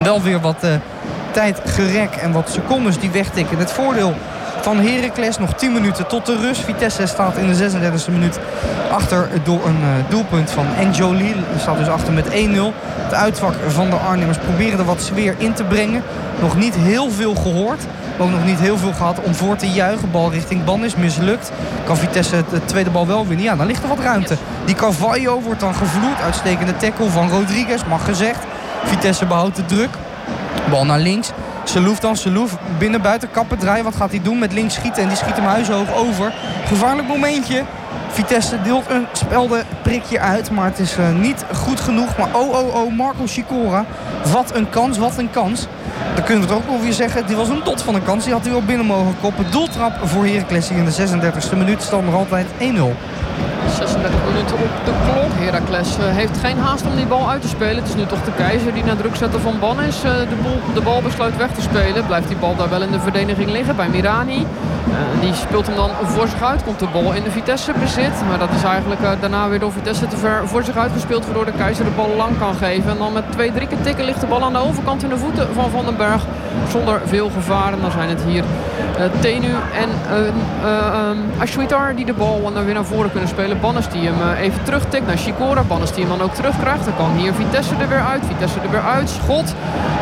wel weer wat tijdgerek en wat secondes die wegtikken. Het voordeel van Heracles, nog 10 minuten tot de rust. Vitesse staat in de 36e minuut achter door een doelpunt van N'Joli. Staat dus achter met 1-0. Het uitvak van de Arnhemmers proberen er wat sfeer in te brengen. Nog niet heel veel gehoord. Ook nog niet heel veel gehad om voor te juichen. Bal richting Ban is mislukt. Kan Vitesse de tweede bal wel winnen? Ja, dan ligt er wat ruimte. Die Carvalho wordt dan gevloerd. Uitstekende tackle van Rodriguez, mag gezegd. Vitesse behoudt de druk. Bal naar links. Seloof binnen buiten kappen draaien. Wat gaat hij doen? Met links schieten en die schiet hem huishoog over. Gevaarlijk momentje. Vitesse deelt een speldenprikje uit, maar het is niet goed genoeg. Maar Marco Sikora. Wat een kans, wat een kans. Dan kunnen we het ook wel weer zeggen. Dit was een dot van een kans. Die had hij wel binnen mogen koppen. Doeltrap voor Heracles hier in de 36e minuut. Stand nog altijd 1-0. 36 minuten op de klok. Heracles heeft geen haast om die bal uit te spelen. Het is nu toch de Keizer die naar druk zetten van Ban is. De bal besluit weg te spelen. Blijft die bal daar wel in de verdediging liggen bij Mirani. Die speelt hem dan voor zich uit. Komt de bal in de Vitesse bezit. Maar dat is eigenlijk daarna weer door Vitesse te ver voor zich uitgespeeld. Waardoor de Keizer de bal lang kan geven. En dan met 2-3 keer tikken ligt de bal aan de overkant in de voeten van Van den Berg. Zonder veel gevaar. En dan zijn het hier Tenu en Ashwitar die de bal weer naar voren kunnen spelen. Bannes die hem even terugtikt naar Sikora. Bannes die hem dan ook terugkrijgt. Dan kan hier Vitesse er weer uit. Schot.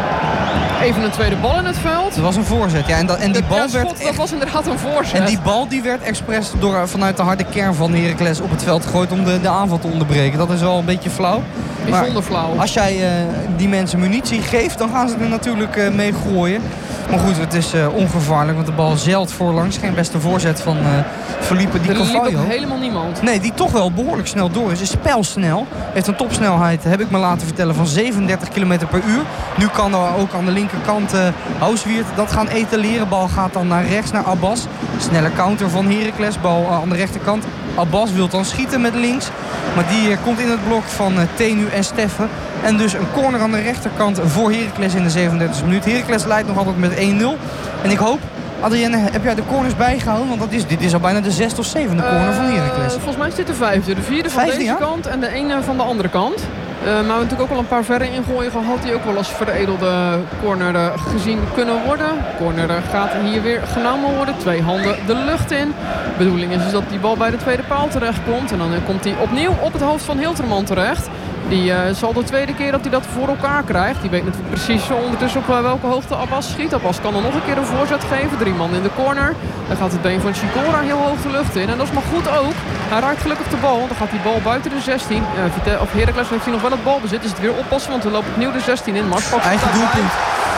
Even een tweede bal in het veld. Dat was een voorzet, ja. En die bal werd dat was inderdaad een voorzet. En die bal die werd expres vanuit de harde kern van Heracles op het veld gegooid om de aanval te onderbreken. Dat is wel een beetje flauw. Bijzonder flauw. Als jij die mensen munitie geeft, dan gaan ze er natuurlijk mee gooien. Maar goed, het is ongevaarlijk, want de bal zeilt voorlangs. Geen beste voorzet van Felipe Di Carvalho. Er liep ook helemaal niemand. Nee, die toch wel behoorlijk snel door is. Is spelsnel. Heeft een topsnelheid, heb ik me laten vertellen, van 37 km per uur. Nu kan er ook aan de linkerkant Houswiert dat gaan etaleren. Bal gaat dan naar rechts, naar Abbas. Snelle counter van Heracles. Bal aan de rechterkant. Abbas wil dan schieten met links. Maar die komt in het blok van Tenu en Steffen. En dus een corner aan de rechterkant voor Heracles in de 37e minuut. Heracles leidt nog altijd met 1-0. En ik hoop, Adrienne, heb jij de corners bijgehouden? Want dit is al bijna de 6e of 7e corner van Heracles. Volgens mij is dit de 5e. De 4e van deze kant en de 1e van de andere kant. Maar we hebben natuurlijk ook al een paar verre ingooien gehad die ook wel als veredelde corner gezien kunnen worden. Corner gaat hier weer genomen worden. 2 handen de lucht in. De bedoeling is dus dat die bal bij de tweede paal terecht komt. En dan komt hij opnieuw op het hoofd van Hilterman terecht. Die zal de tweede keer dat hij dat voor elkaar krijgt. Die weet natuurlijk precies ondertussen op welke hoogte Abbas schiet. Abbas kan dan nog een keer een voorzet geven. 3 man in de corner. Dan gaat het been van Sikora heel hoog de lucht in. En dat is maar goed ook. Hij raakt gelukkig de bal. Dan gaat die bal buiten de 16. Of Heracles heeft hij nog wel het balbezit. Is het weer oppassen, want we lopen opnieuw de 16 in. Eigen doelpunt.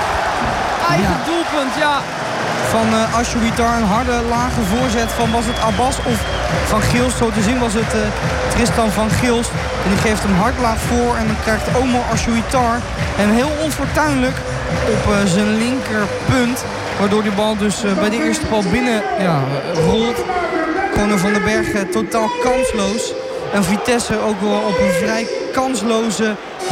Eigen doelpunt, ja. Van Ashwitar, een harde, lage voorzet van, was het Abbas of van Gils? Zo te zien was het Tristan van Gils. En die geeft hem hard laag voor en dan krijgt Omar Ashwitar hem heel onfortuinlijk op zijn linkerpunt. Waardoor die bal dus bij de eerste bal binnen rolt. Conor van den Berg totaal kansloos. En Vitesse ook wel op een vrij kansloze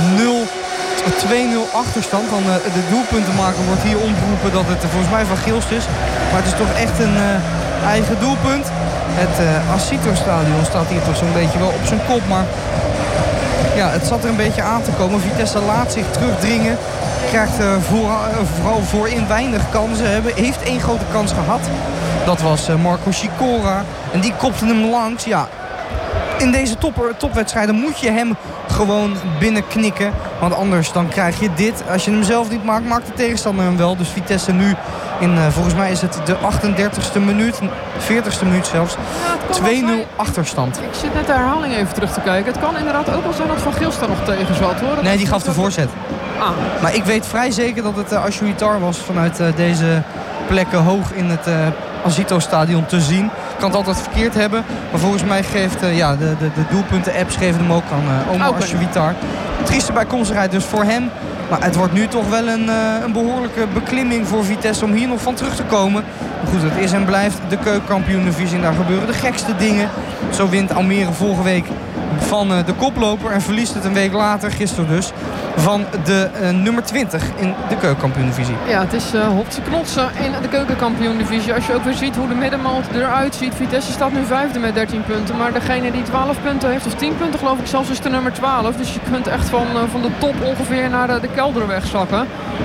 2-0 achterstand. Dan de doelpuntenmaker wordt hier omgeroepen dat het volgens mij van Gilst is. Maar het is toch echt een eigen doelpunt. Het Asito-stadion staat hier toch zo'n beetje wel op zijn kop. Maar ja, het zat er een beetje aan te komen. Vitesse laat zich terugdringen. Krijgt vooral voorin weinig kansen. Heeft 1 grote kans gehad. Dat was Marco Sikora. En die kopte hem langs. Ja, in deze topwedstrijden moet je hem gewoon binnenknikken. Want anders dan krijg je dit. Als je hem zelf niet maakt, maakt de tegenstander hem wel. Dus Vitesse nu in, volgens mij is het de 38e minuut. 40e minuut zelfs. Ja, 2-0 achterstand. Ik zit net de herhaling even terug te kijken. Het kan inderdaad ook wel zijn dat Van Gils daar nog tegen zat, hoor. Nee, die gaf de voorzet. Maar ik weet vrij zeker dat het Ashwitar was vanuit deze plekken hoog in het Asito-stadion te zien. Ik kan het altijd verkeerd hebben. Maar volgens mij geeft de doelpunten-apps geven hem ook aan Omar Ashwitar. Trieste bijkomstigheid dus voor hem. Maar het wordt nu toch wel een behoorlijke beklimming voor Vitesse om hier nog van terug te komen. Maar goed, het is en blijft de keukenkampioen-divisie. En daar gebeuren de gekste dingen. Zo wint Almere vorige week van de koploper en verliest het een week later, gisteren dus, van de nummer 20 in de keukenkampioen-divisie. Ja, het is hopse knotsen in de keukenkampioen-divisie. Als je ook weer ziet hoe de middenmoot eruit ziet. Vitesse staat nu 5e met 13 punten. Maar degene die 12 punten heeft, of 10 punten geloof ik zelfs, is de nummer 12. Dus je kunt echt van de top ongeveer naar de kelder wegzakken.